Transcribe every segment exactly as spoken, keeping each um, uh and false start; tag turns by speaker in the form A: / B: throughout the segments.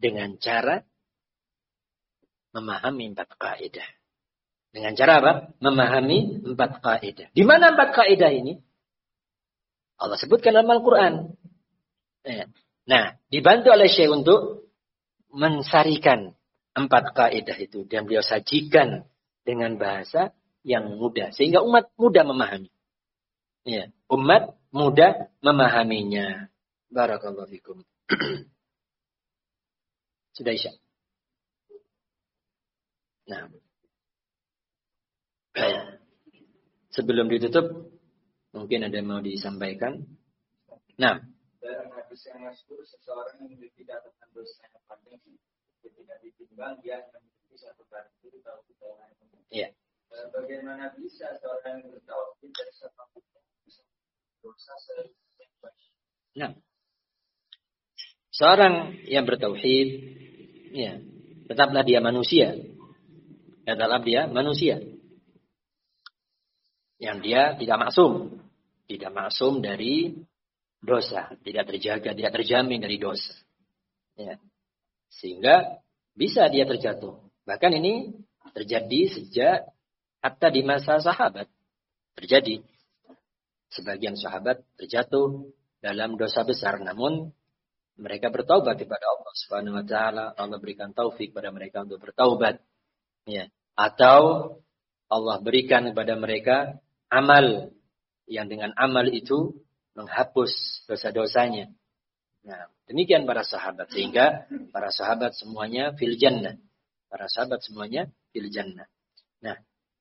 A: Dengan cara memahami empat kaidah. Dengan cara apa? Memahami empat kaidah. Di mana empat kaidah ini? Allah sebutkan dalam Al-Quran. Nah, dibantu oleh Syekh untuk mensarikan empat kaidah itu. Dan beliau sajikan dengan bahasa yang mudah. Sehingga umat mudah memahami. Ya, umat mudah memahaminya. Barakallahu fikum. Sudah Isya. Nah. Baik. Sebelum ditutup, mungkin ada yang mau disampaikan. Nah.
B: Dalam hadis yang masyhur, seseorang yang tidak akan dosa yang panjang, ketika ditimbang, dia memiliki satu batu atau kebaikan.
A: Iya.
B: Bagaimana bisa seorang yang bertauhid dari satu bisa dosa sebanyak?
A: Nah. Seorang yang bertauhid, ya, tetaplah dia manusia. Tetaplah dia manusia. Yang dia tidak maksum. Tidak maksum dari dosa. Tidak terjaga, tidak terjamin dari dosa. Ya. Sehingga bisa dia terjatuh. Bahkan ini terjadi sejak hatta di masa sahabat. Terjadi. Sebagian sahabat terjatuh dalam dosa besar. Namun mereka bertaubat kepada Allah Subhanahu wa taala. Allah berikan taufik kepada mereka untuk bertaubat. Ya. Atau Allah berikan kepada mereka amal yang dengan amal itu menghapus dosa-dosanya. Nah, demikian para sahabat, sehingga para sahabat semuanya fil jannah. Para sahabat semuanya fil jannah. Nah,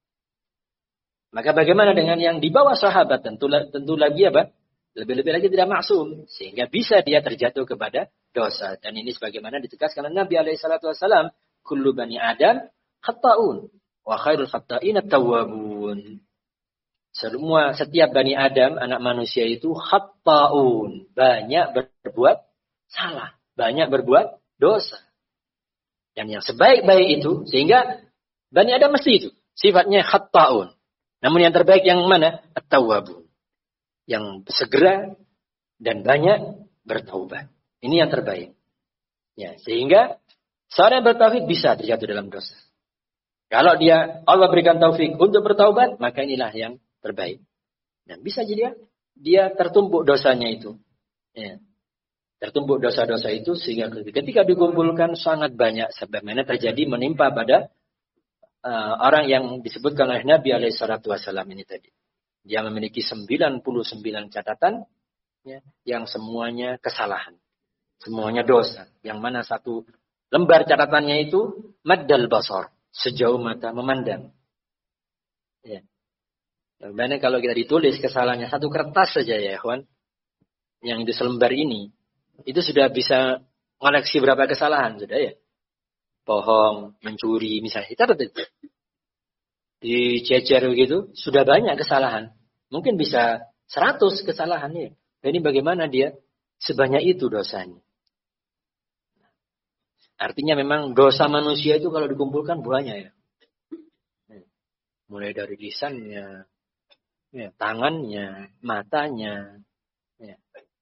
A: maka bagaimana dengan yang di bawah sahabat? Tentu tentu lagi apa? Lebih-lebih lagi tidak maksum, sehingga bisa dia terjatuh kepada dosa. Dan ini sebagaimana ditegaskan oleh Nabi alaihi salatu wasallam, kullu bani Adam khata'un wa khairul khata'in at-tawwabun. Semua setiap Bani Adam, anak manusia itu khata'un. Banyak berbuat salah. Banyak berbuat dosa. Dan yang sebaik-baik itu, sehingga Bani Adam mesti itu. Sifatnya khata'un. Namun yang terbaik yang mana? At-tawwabun. Yang segera dan banyak bertaubat. Ini yang terbaik. Ya, sehingga seorang yang bertauhid bisa terjatuh dalam dosa. Kalau dia Allah berikan taufik untuk bertaubat, maka inilah yang terbaik. Dan bisa jadi dia tertumpuk dosanya itu. Ya. Tertumpuk dosa-dosa itu sehingga ketika dikumpulkan sangat banyak sebagaimana terjadi menimpa pada uh, orang yang disebutkan oleh Nabi alaihi salatu wasallam ini tadi. Dia memiliki sembilan puluh sembilan catatan ya, yang semuanya kesalahan. Semuanya dosa. Yang mana satu lembar catatannya itu maddal basar, sejauh mata memandang. Ya. Bagaimana kalau kita ditulis kesalahannya satu kertas saja ya, kawan, yang itu selembar ini, itu sudah bisa mengoleksi berapa kesalahan sudah ya. Bohong, mencuri misalnya, itu itu. Dicecer begitu, sudah banyak kesalahan. Mungkin bisa seratus kesalahan ya. Ini bagaimana dia sebanyak itu dosanya. Artinya memang dosa manusia itu kalau dikumpulkan banyak ya. Mulai dari lisannya, ya, tangannya, matanya, ya.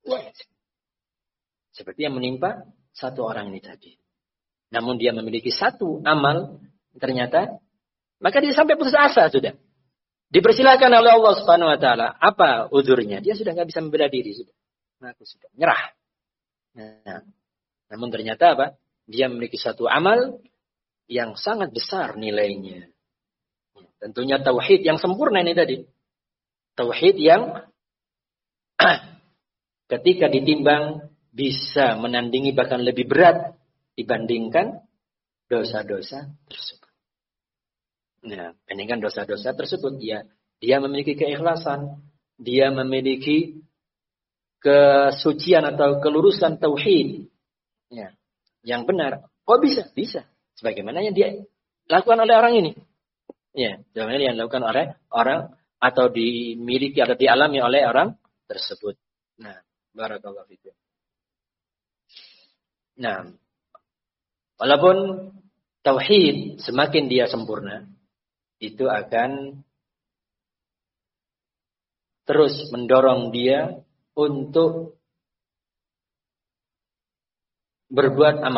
A: Seperti yang menimpa satu orang ini tadi. Namun dia memiliki satu amal, ternyata, maka dia sampai putus asa sudah. Dipersilakan oleh Allah Subhanahu Wa Taala. Apa udurnya? Dia sudah nggak bisa membela diri sudah. Aku sudah nyerah. Nah, namun ternyata apa? Dia memiliki satu amal yang sangat besar nilainya. Tentunya tauhid yang sempurna ini tadi. Tauhid yang ketika ditimbang bisa menandingi bahkan lebih berat dibandingkan dosa-dosa tersebut. Nah, bandingkan dosa-dosa tersebut, dia dia memiliki keikhlasan, dia memiliki kesucian atau kelurusan tauhid. Ya, yang benar. Oh bisa, bisa. Sebagaimana yang dia lakukan oleh orang ini. Ya, sebagaimana yang dilakukan oleh orang atau dimiliki atau dialami oleh orang tersebut. Nah, barakallahu fikum. Nah, walaupun tauhid semakin dia sempurna, itu akan terus mendorong dia untuk berbuat amal